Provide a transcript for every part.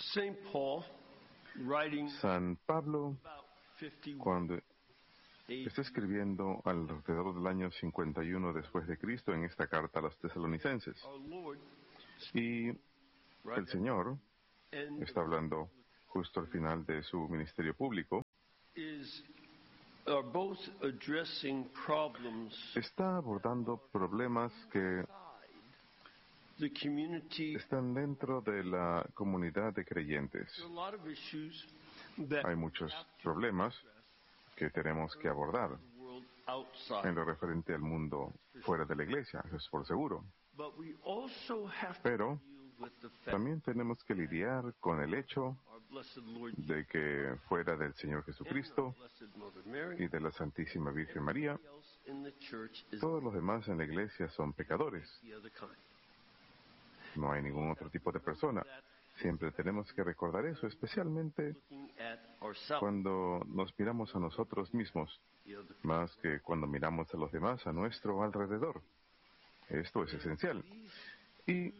San Pablo, cuando está escribiendo alrededor del año 51 después de Cristo en esta carta a los tesalonicenses, y el Señor está hablando justo al final de su ministerio público, está abordando problemas que están dentro de la comunidad de creyentes. Hay muchos problemas que tenemos que abordar en lo referente al mundo fuera de la iglesia, eso es por seguro. Pero también tenemos que lidiar con el hecho de que fuera del Señor Jesucristo y de la Santísima Virgen María, todos los demás en la iglesia son pecadores. No hay ningún otro tipo de persona. Siempre tenemos que recordar eso, especialmente cuando nos miramos a nosotros mismos, más que cuando miramos a los demás a nuestro alrededor. Esto es esencial. Y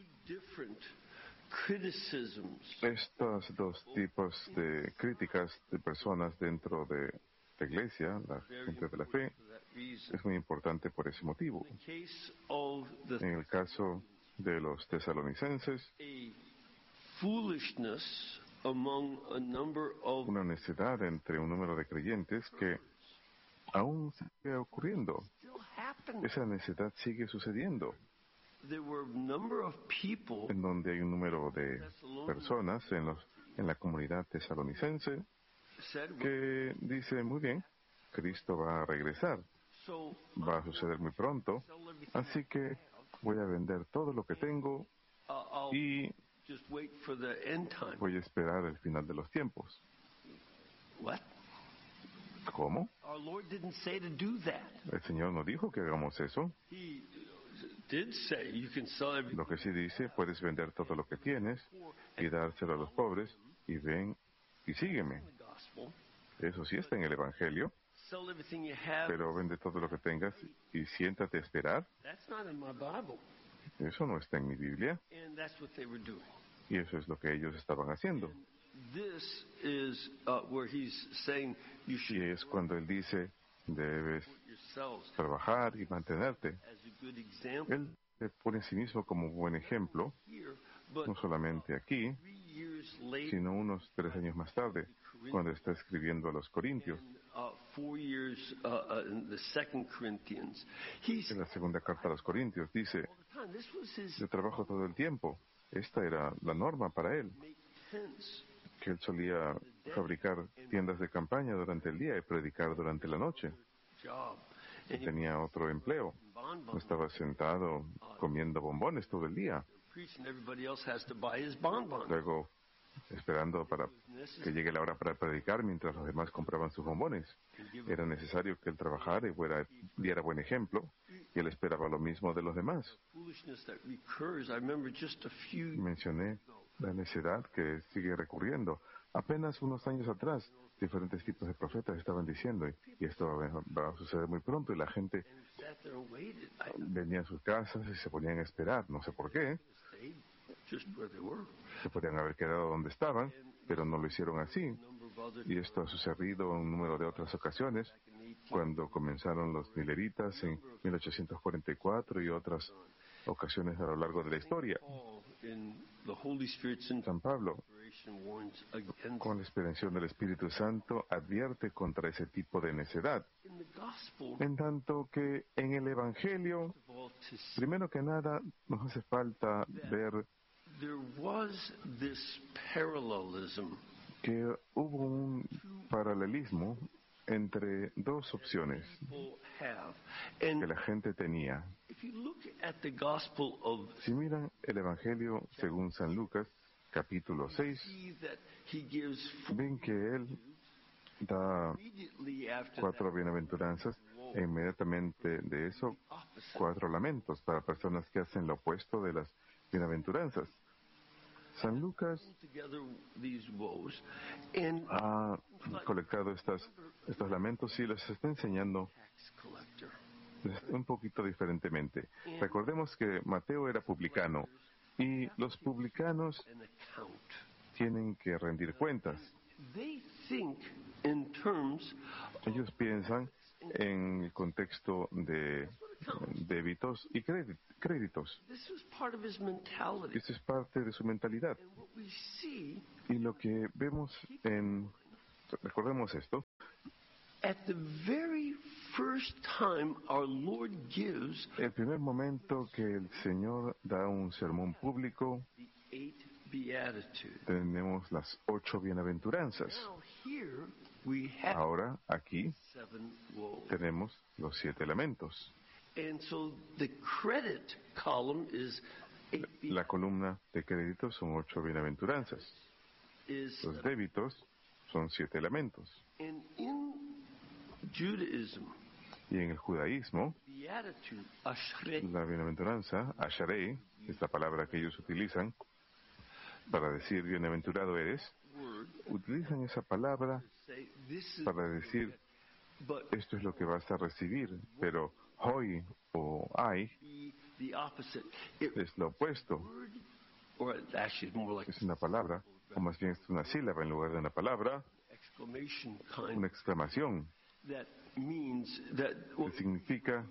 estos dos tipos de críticas de personas dentro de la iglesia, la gente de la fe, es muy importante por ese motivo. En el caso de los tesalonicenses, una necedad entre un número de creyentes que aún sigue ocurriendo. Esa necedad sigue sucediendo. En donde hay un número de personas en la comunidad tesalonicense que dice, muy bien, Cristo va a regresar, va a suceder muy pronto, así que voy a vender todo lo que tengo y voy a esperar el final de los tiempos. ¿Cómo? El Señor no dijo que hagamos eso. Lo que sí dice, puedes vender todo lo que tienes y dárselo a los pobres y ven y sígueme. Eso sí está en el Evangelio, pero vende todo lo que tengas y siéntate a esperar. Eso no está en mi Biblia. Y eso es lo que ellos estaban haciendo. Y es cuando Él dice, debes trabajar y mantenerte. Él se pone a sí mismo como buen ejemplo, no solamente aquí, sino unos 3 años más tarde, cuando está escribiendo a los Corintios. En la segunda carta a los Corintios dice, yo trabajo todo el tiempo. Esta era la norma para él, que él solía fabricar tiendas de campaña durante el día y predicar durante la noche. Tenía otro empleo. No estaba sentado comiendo bombones todo el día. Luego, esperando para que llegue la hora para predicar mientras los demás compraban sus bombones. Era necesario que él trabajara y diera buen ejemplo, y él esperaba lo mismo de los demás. Mencioné la necedad que sigue recurriendo. Apenas unos años atrás, diferentes tipos de profetas estaban diciendo, y esto va a suceder muy pronto, y la gente venía a sus casas y se ponían a esperar, no sé por qué. Se podrían haber quedado donde estaban, pero no lo hicieron así. Y esto ha sucedido en un número de otras ocasiones, cuando comenzaron los mileritas en 1844 y otras ocasiones a lo largo de la historia. San Pablo, con la inspiración del Espíritu Santo, advierte contra ese tipo de necedad. En tanto que en el Evangelio, primero que nada, nos hace falta ver que hubo un paralelismo entre dos opciones que la gente tenía. Si miran el Evangelio según San Lucas, capítulo 6, ven que él da 4 bienaventuranzas e inmediatamente de eso 4 lamentos para personas que hacen lo opuesto de las bienaventuranzas. San Lucas ha colectado estos lamentos y los está enseñando un poquito diferentemente. Recordemos que Mateo era publicano y los publicanos tienen que rendir cuentas. Ellos piensan en el contexto de débitos y créditos. Eso es parte de su mentalidad. Y lo que vemos recordemos esto, el primer momento que el Señor da un sermón público, tenemos las 8 bienaventuranzas. Ahora, aquí, tenemos los 7 lamentos. La columna de créditos son 8 bienaventuranzas. Los débitos son 7 lamentos. Y en el judaísmo, la bienaventuranza, Asharei, es la palabra que ellos utilizan para decir bienaventurado eres, utilizan esa palabra para decir esto es lo que vas a recibir, pero hoy o ay es lo opuesto. Es una palabra, o más bien es una sílaba en lugar de una palabra, una exclamación, que significa,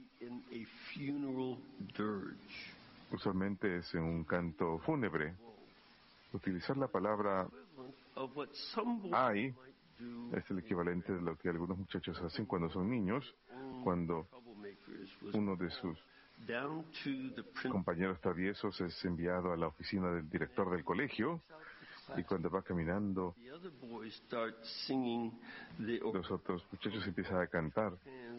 usualmente es en un canto fúnebre. Utilizar la palabra ay es el equivalente de lo que algunos muchachos hacen cuando son niños, cuando uno de sus compañeros traviesos es enviado a la oficina del director del colegio, y cuando va caminando los otros muchachos empiezan a cantar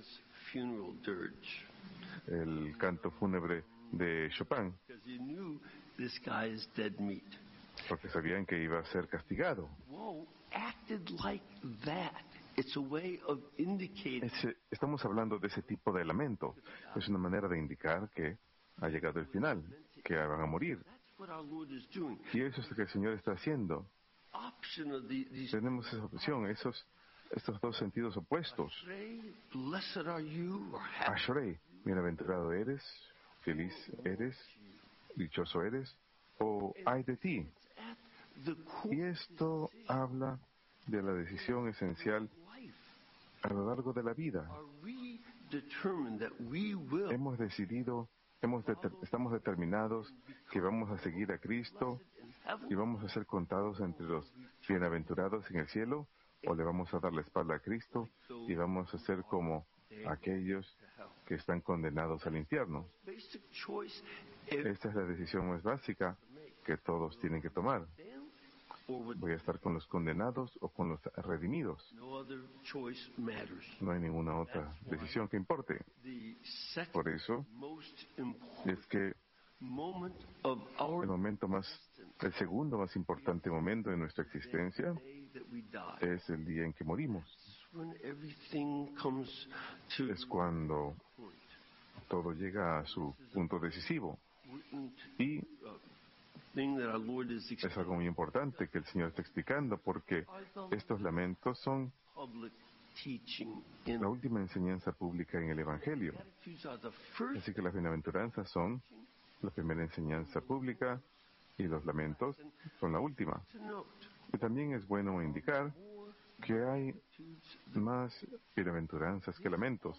el canto fúnebre de Chopin, porque sabían que iba a ser castigado. Estamos hablando de ese tipo de lamento. Es una manera de indicar que ha llegado el final, que van a morir. Y eso es lo que el Señor está haciendo. Tenemos esa opción, estos 2 sentidos opuestos. Ashrei, bienaventurado eres, feliz eres, dichoso eres, o ay de ti. Y esto habla de la decisión esencial a lo largo de la vida. Estamos determinados que vamos a seguir a Cristo y vamos a ser contados entre los bienaventurados en el cielo, o le vamos a dar la espalda a Cristo y vamos a ser como aquellos que están condenados al infierno. Esta es la decisión más básica que todos tienen que tomar. ¿Voy a estar con los condenados o con los redimidos? No hay ninguna otra decisión que importe. Por eso es que el segundo más importante momento de nuestra existencia es el día en que morimos. Es cuando todo llega a su punto decisivo. Y es algo muy importante que el Señor está explicando, porque estos lamentos son la última enseñanza pública en el Evangelio. Así que las bienaventuranzas son la primera enseñanza pública y los lamentos son la última. Y también es bueno indicar que hay más bienaventuranzas que lamentos.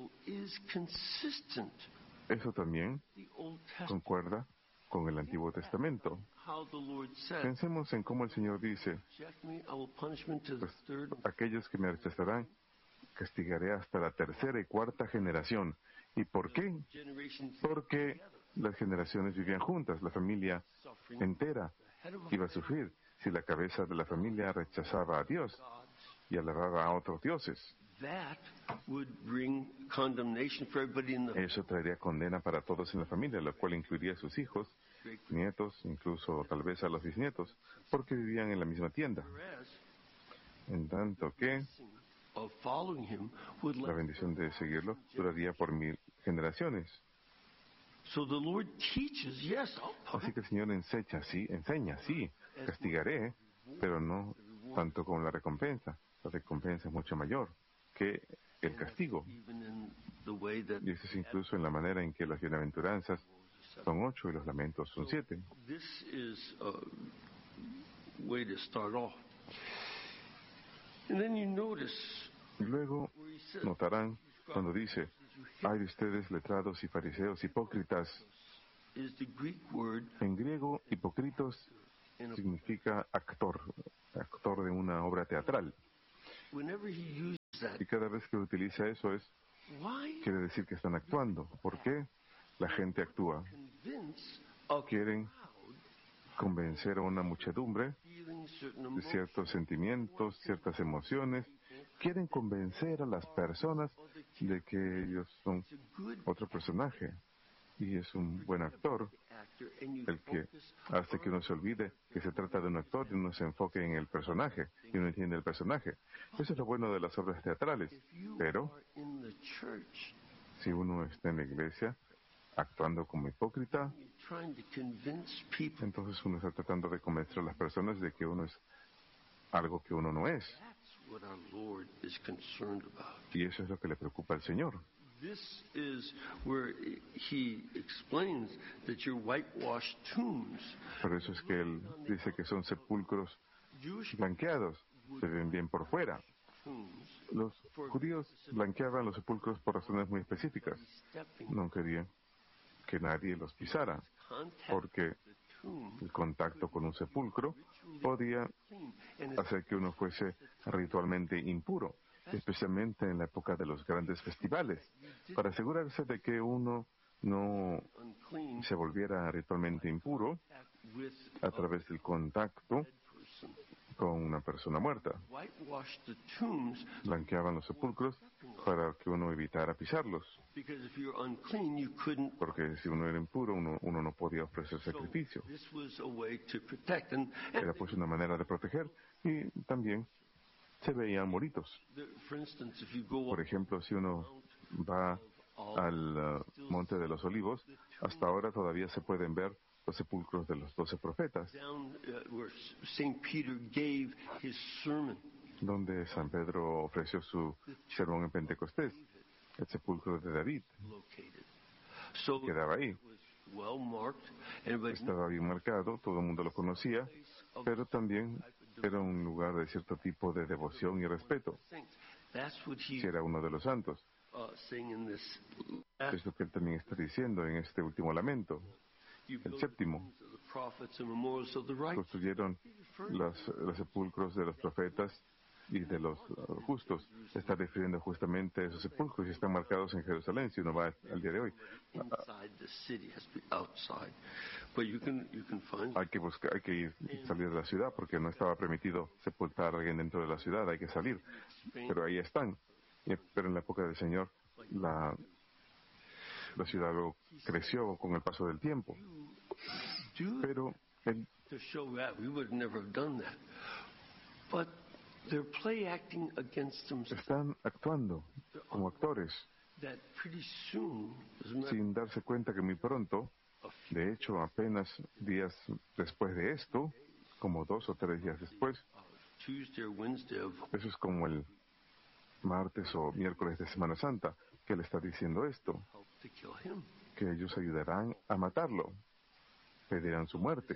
Eso también concuerda con el Antiguo Testamento. Pensemos en cómo el Señor dice, pues, aquellos que me rechazarán, castigaré hasta la 3ª y 4ª generación. ¿Y por qué? Porque las generaciones vivían juntas, la familia entera iba a sufrir si la cabeza de la familia rechazaba a Dios y alababa a otros dioses. Eso traería condena para todos en la familia, lo cual incluiría a sus hijos, nietos, incluso tal vez a los bisnietos, porque vivían en la misma tienda. En tanto que la bendición de seguirlo duraría por 1000 generaciones. Así que el Señor enseña, sí, castigaré, pero no tanto como la recompensa. La recompensa es mucho mayor que el castigo. Y eso es incluso en la manera en que las bienaventuranzas son 8 y los lamentos son 7. Luego notarán cuando dice, hay de ustedes letrados y fariseos hipócritas. En griego, hipócritos significa actor de una obra teatral. Y cada vez que utiliza eso quiere decir que están actuando. ¿Por qué la gente actúa? Quieren convencer a una muchedumbre de ciertos sentimientos, ciertas emociones. Quieren convencer a las personas de que ellos son otro personaje. Y es un buen actor el que hace que uno se olvide que se trata de un actor y uno se enfoque en el personaje y uno entiende el personaje. Eso es lo bueno de las obras teatrales. Pero si uno está en la iglesia actuando como hipócrita, entonces uno está tratando de convencer a las personas de que uno es algo que uno no es. Y eso es lo que le preocupa al Señor. This is where he explains that your whitewashed tombs. Por eso es que él dice que son sepulcros blanqueados, se ven bien por fuera. Los judíos blanqueaban los sepulcros por razones muy específicas. No querían que nadie los pisara, porque el contacto con un sepulcro podía hacer que uno fuese ritualmente impuro, especialmente en la época de los grandes festivales, para asegurarse de que uno no se volviera ritualmente impuro a través del contacto con una persona muerta. Blanqueaban los sepulcros para que uno evitara pisarlos, porque si uno era impuro, uno no podía ofrecer sacrificio. Era pues una manera de proteger, y también se veían bonitos. Por ejemplo, si uno va al Monte de los Olivos, hasta ahora todavía se pueden ver los sepulcros de los 12 profetas, donde San Pedro ofreció su sermón en Pentecostés. El sepulcro de David quedaba ahí. Estaba bien marcado, todo el mundo lo conocía, pero también era un lugar de cierto tipo de devoción y respeto. Si era uno de los santos. Es lo que él también está diciendo en este último lamento. El séptimo. Construyeron los sepulcros de los profetas y de los justos. Se está refiriendo justamente a esos sepulcros y están marcados en Jerusalén, si uno va al día de hoy. Hay que salir de la ciudad, porque no estaba permitido sepultar a alguien dentro de la ciudad, hay que salir. Pero ahí están. Pero en la época del Señor, la ciudad luego creció con el paso del tiempo. Pero están actuando como actores sin darse cuenta que muy pronto, de hecho apenas días después de esto, como 2 o 3 días después, eso es como el martes o miércoles de Semana Santa, que le está diciendo esto, que ellos ayudarán a matarlo, pedirán su muerte.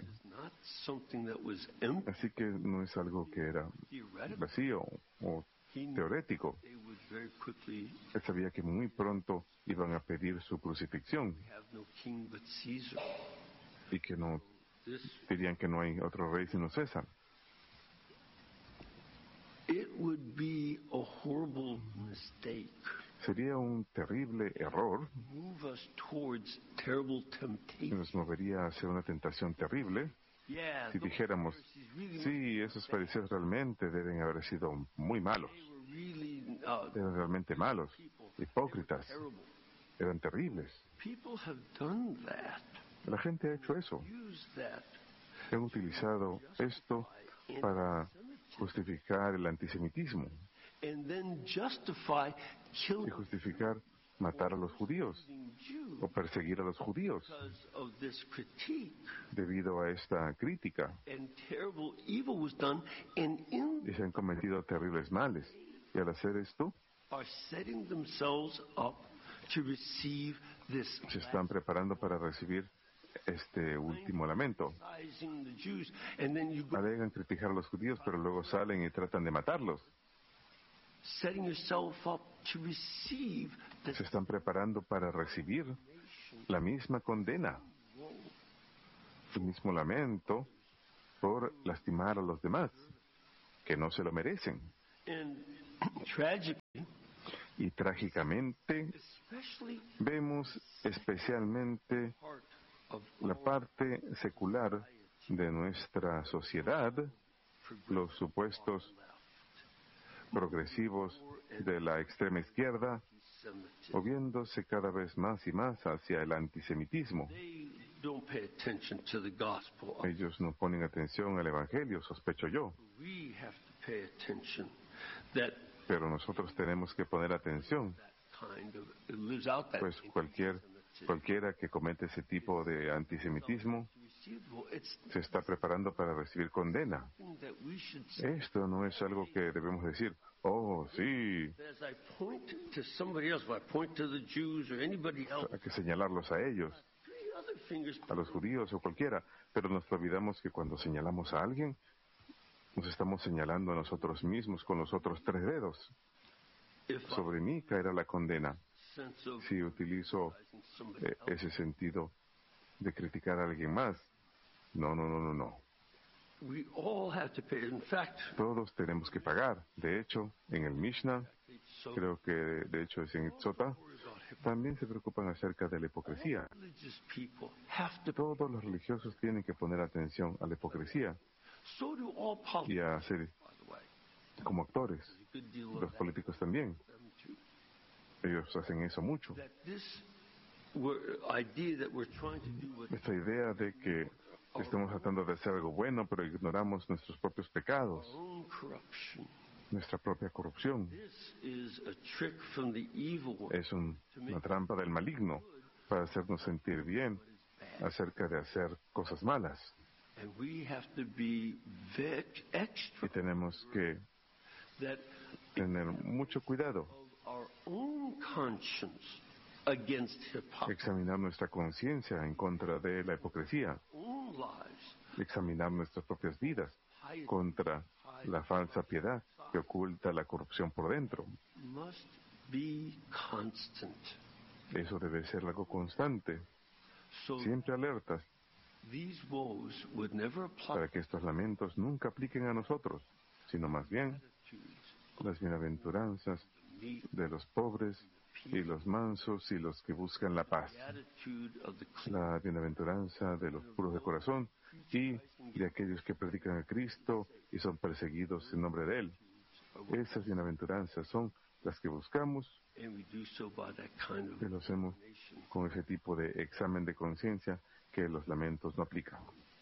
Así que no es algo que era vacío o teorético. Él sabía que muy pronto iban a pedir su crucifixión y que no dirían que no hay otro rey sino César. Sería un terrible error que nos movería hacia una tentación terrible si dijéramos, sí, esos fariseos realmente deben haber sido muy malos, eran realmente malos, hipócritas, eran terribles. La gente ha hecho eso. Han utilizado esto para justificar el antisemitismo y justificar matar a los judíos o perseguir a los judíos debido a esta crítica. Y se han cometido terribles males. Y al hacer esto, se están preparando para recibir este último lamento. criticizing the Jews, and then you go Alegan criticar a los judíos, pero luego salen y tratan de matarlos. setting yourself up to receive the Se están preparando para recibir la misma condena, el mismo lamento por lastimar a los demás, que no se lo merecen. and tragically, Y trágicamente especially vemos especialmente part of la parte secular de nuestra sociedad, los supuestos progresivos de la extrema izquierda, anti-Semitism. moviéndose cada vez más y más hacia el antisemitismo. They don't pay attention to the gospel. Ellos no ponen atención al Evangelio, sospecho yo, We have to pay attention that pero nosotros tenemos que poner atención, kind of it lives out that pues cualquiera que comete ese tipo de antisemitismo se está preparando para recibir condena. thing that we should say. Esto no es algo que debemos decir, oh, sí, As I point to somebody else, if I point to the Jews or anybody else, hay que señalarlos a ellos, three other fingers. a los judíos o cualquiera, pero nos olvidamos que cuando señalamos a alguien, nos estamos señalando a nosotros mismos con los otros 3 dedos. If I Sobre mí caerá la condena sense of si utilizo criticizing somebody else, ese sentido de criticar a alguien más. No, no, no, no, no. we all have to pay. In fact, Todos tenemos que pagar. De hecho, en el Mishnah, so creo que de hecho es en Itzota, worry about hypocrisy. también se preocupan acerca de la hipocresía. Religious people have to. Todos los religiosos tienen que poner atención a la hipocresía So do all politics, y a ser by the way. como actores. You could deal with Los políticos también. them too. Ellos hacen eso mucho. That this idea that we're trying to do with Esta idea de que estamos tratando de hacer algo bueno, pero ignoramos nuestros propios pecados, our own corruption. nuestra propia corrupción. This is a trick from the evil one. Es una trampa del maligno para hacernos sentir bien acerca de hacer cosas malas. And we have to be very Y extra tenemos que that tener mucho cuidado, of our own conscience against hypocrisy, examinar nuestra conciencia en contra de la hipocresía, own lives, examinar nuestras propias vidas piety contra la falsa piedad que oculta la corrupción por dentro. must be constant. Eso debe ser algo constante, So siempre alertas, these woes would never apply para que estos lamentos nunca apliquen a nosotros, sino más bien to las bienaventuranzas meet de los pobres y los mansos y los que buscan la paz, the attitude of the clean. la bienaventuranza de los puros de corazón y de aquellos que predican a Cristo y son perseguidos en nombre de Él. Esas bienaventuranzas son las que buscamos And we do so by that kind of y lo hacemos con ese tipo de examen de conciencia que los lamentos no aplican.